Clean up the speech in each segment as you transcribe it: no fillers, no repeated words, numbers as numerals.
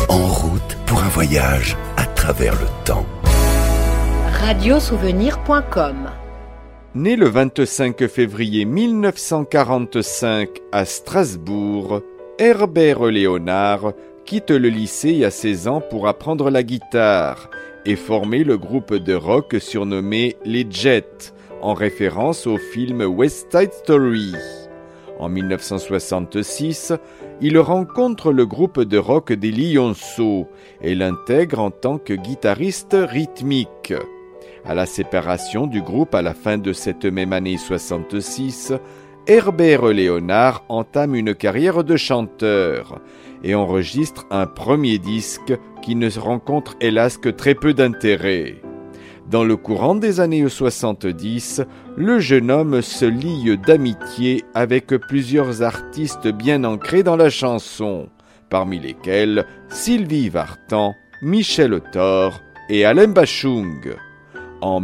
En route pour un voyage à travers le temps. Radiosouvenir.com. Né le 25 février 1945 à Strasbourg, Herbert Léonard quitte le lycée à 16 ans pour apprendre la guitare et former le groupe de rock surnommé les Jets, en référence au film West Side Story. En 1966, il rencontre le groupe de rock des Lionceaux et l'intègre en tant que guitariste rythmique. À la séparation du groupe à la fin de cette même année 66, Herbert Léonard entame une carrière de chanteur et enregistre un premier disque qui ne rencontre hélas que très peu d'intérêt. Dans le courant des années 70, le jeune homme se lie d'amitié avec plusieurs artistes bien ancrés dans la chanson, parmi lesquels Sylvie Vartan, Michel Thor et Alain Bachung. En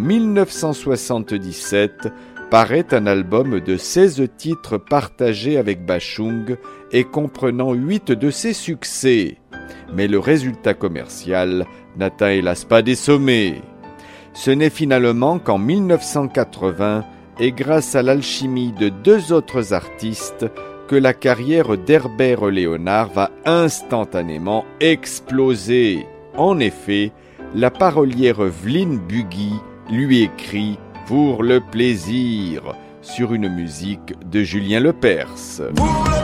1977, paraît un album de 16 titres partagés avec Bachung et comprenant 8 de ses succès. Mais le résultat commercial n'atteint hélas pas des sommets. Ce n'est finalement qu'en 1980, et grâce à l'alchimie de 2 autres artistes, que la carrière d'Herbert Léonard va instantanément exploser. En effet, la parolière Vline Bugui lui écrit « Pour le plaisir » sur une musique de Julien Lepers.